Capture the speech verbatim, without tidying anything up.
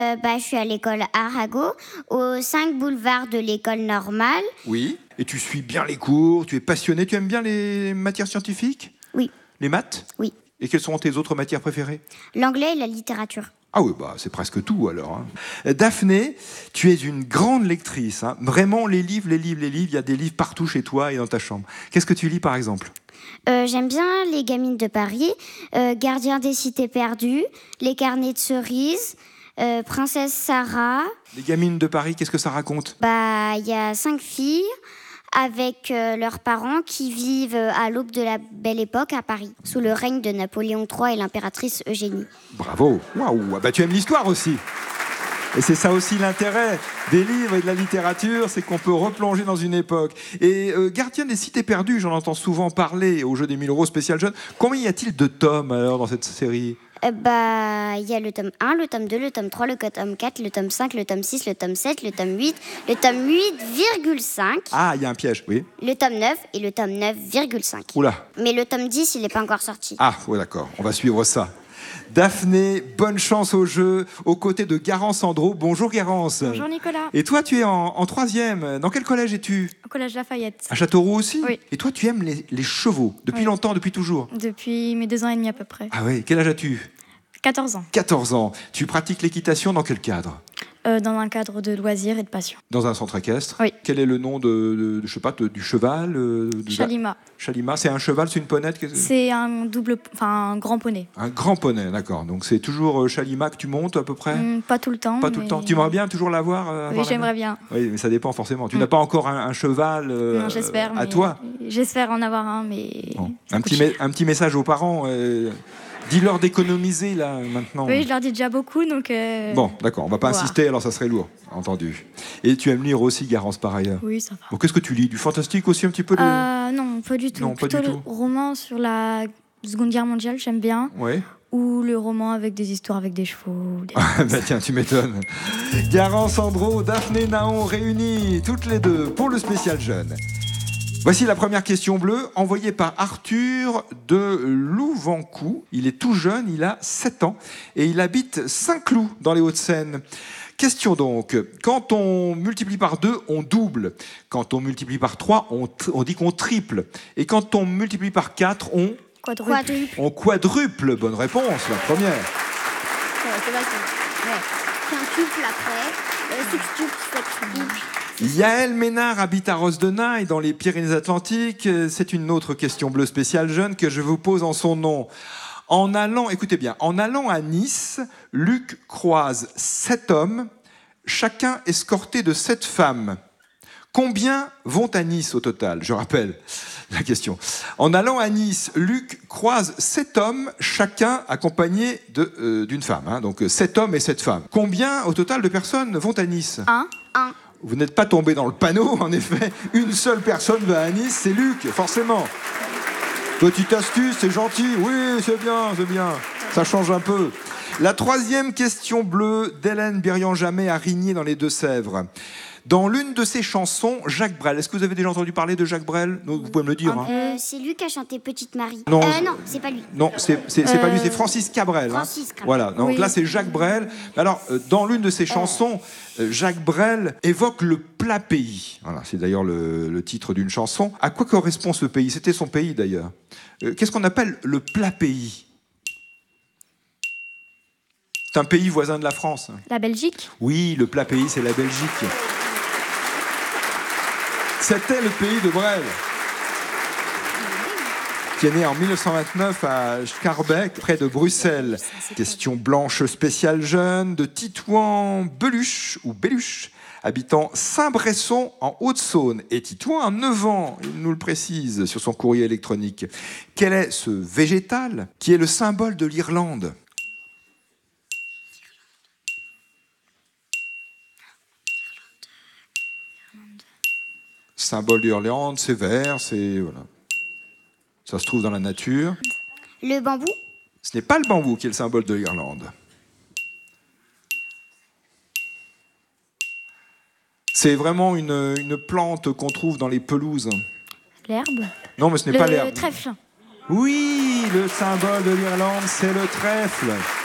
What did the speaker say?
Euh, bah, je suis à l'école Arago, au cinq boulevard de l'école normale. Oui. Et tu suis bien les cours, tu es passionné, tu aimes bien les matières scientifiques? Oui. Les maths? Oui. Et quelles sont tes autres matières préférées? L'anglais et la littérature. Ah oui, bah, c'est presque tout alors. Hein. Daphné, tu es une grande lectrice. Hein. Vraiment, les livres, les livres, les livres, il y a des livres partout chez toi et dans ta chambre. Qu'est-ce que tu lis par exemple? Euh, j'aime bien Les Gamines de Paris, euh, Gardien des cités perdues, Les carnets de cerises, euh, Princesse Sarah. Les Gamines de Paris, qu'est-ce que ça raconte? Bah, il y a cinq filles avec euh, leurs parents qui vivent à l'aube de la Belle Époque à Paris, sous le règne de Napoléon trois et l'impératrice Eugénie. Bravo. Waouh. Bah, tu aimes l'histoire aussi. Et c'est ça aussi l'intérêt des livres et de la littérature, c'est qu'on peut replonger dans une époque. Et euh, Gardien des cités perdues, j'en entends souvent parler au jeu des mille euros spécial jeune. Combien y a-t-il de tomes alors dans cette série? Euh, bah, il y a le tome un, le tome deux, le tome trois, le tome quatre, le tome cinq, le tome six, le tome sept, le tome huit, le tome huit virgule cinq. Ah, il y a un piège, oui. Le tome neuf et le tome neuf virgule cinq. Oula. Mais le tome dix, il n'est pas encore sorti. Ah, ouais, d'accord, on va suivre ça. Daphné, bonne chance au jeu, aux côtés de Garance Sandro. Bonjour Garance. Bonjour Nicolas. Et toi, tu es en, en troisième. Dans quel collège es-tu? Au collège Lafayette. À Châteauroux aussi? Oui. Et toi, tu aimes les, les chevaux, depuis Oui. longtemps, depuis toujours? Depuis mes deux ans et demi à peu près. Ah oui, quel âge as-tu? quatorze ans. quatorze ans. Tu pratiques l'équitation dans quel cadre? Euh, dans un cadre de loisirs et de passion. Dans un centre équestre? Oui. Quel est le nom de, de, de je sais pas, de- du cheval euh, de la- Chalima. Chalima, c'est un cheval, c'est une ponette? qu'est-ce- C'est un double, enfin un grand poney. Un grand poney, d'accord. Donc c'est toujours euh, Chalima que tu montes à peu près? Hum, pas tout le temps. Pas tout le mais- temps. Tu aimerais bien toujours l'avoir euh, Oui, avoir la j'aimerais main? bien. Oui, mais ça dépend forcément. Tu Mm. n'as pas encore un, un cheval euh, Non, j'espère. à mais- toi? J'espère en avoir un, mais. Bon. ça Un, coûte petit cher. me- un petit message aux parents. euh, Dis-leur d'économiser là maintenant. Oui, je leur dis déjà beaucoup, donc. euh, Bon, d'accord, on va pas Voilà. insister, alors ça serait lourd, entendu. Et tu aimes lire aussi, Garance, par ailleurs? Oui, ça va. Bon, qu'est-ce que tu lis? Du fantastique aussi un petit peu? Le... Euh, non, pas du tout. Non, pas Plutôt du le tout. roman sur la Seconde Guerre mondiale, j'aime bien. Ouais. Ou le roman avec des histoires avec des chevaux. des- Ah, bah tiens, tu m'étonnes. Garance, Sandro, Daphné, Naon réunies toutes les deux pour le spécial jeune. Voici la première question bleue, envoyée par Arthur de Louvancou. Il est tout jeune, il a sept ans, et il habite Saint-Cloud, dans les Hauts-de-Seine. Question donc, quand on multiplie par deux, on double. Quand on multiplie par trois, on, tr- on dit qu'on triple. Et quand on multiplie par quatre, on, Quadruple. Quadruple. on quadruple. Bonne réponse, la première. Ouais, c'est facile. Ouais. Quintuple après, euh, sextuple, sextuple. Yaël Ménard habite à Rosdenay, dans les Pyrénées-Atlantiques. C'est une autre question bleue spéciale jeune que je vous pose en son nom. En allant, écoutez bien, en allant à Nice, Luc croise sept hommes, chacun escorté de sept femmes. Combien vont à Nice au total? Je rappelle la question. En allant à Nice, Luc croise sept hommes, chacun accompagné de, euh, d'une femme. Hein, donc sept hommes et sept femmes. Combien au total de personnes vont à Nice? Un. Un. Vous n'êtes pas tombé dans le panneau, en effet. Une seule personne va à Nice, c'est Luc, forcément. Petite astuce, c'est gentil. Oui, c'est bien, c'est bien. Ça change un peu. La troisième question bleue d'Hélène Birian-Jamet à Rigné dans les Deux-Sèvres. Dans l'une de ses chansons, Jacques Brel. Est-ce que vous avez déjà entendu parler de Jacques Brel? Non, vous pouvez me le dire. Hein. Euh, c'est lui qui a chanté Petite Marie. Non. Euh, non, c'est pas lui. Non, c'est c'est- c'est pas lui, Euh, c'est Francis Cabrel. hein. Francis Cabrel. Voilà, donc Oui. là c'est Jacques Brel. Alors, euh, dans l'une de ses chansons, euh, Jacques Brel évoque le plat pays. Voilà, c'est d'ailleurs le, le titre d'une chanson. À quoi correspond ce pays? C'était son pays d'ailleurs. Euh, Qu'est-ce qu'on appelle le plat pays? C'est un pays voisin de la France. La Belgique. Oui, le plat pays, c'est la Belgique. C'était le pays de Brel, qui est né en mille neuf cent vingt-neuf à Schaerbeek, près de Bruxelles. Question blanche spéciale jeune de Titouan Beluche, ou Belluche, habitant Saint-Bresson en Haute-Saône. Et Titouan a neuf ans, il nous le précise sur son courrier électronique. Quel est ce végétal qui est le symbole de l'Irlande? Symbole d'Irlande, c'est vert, c'est... Voilà. Ça se trouve dans la nature. Le bambou. Ce n'est pas le bambou qui est le symbole de l'Irlande. C'est vraiment une, une plante qu'on trouve dans les pelouses. L'herbe. Non, mais ce n'est Le pas l'herbe. trèfle. Oui, le symbole de l'Irlande, c'est le trèfle.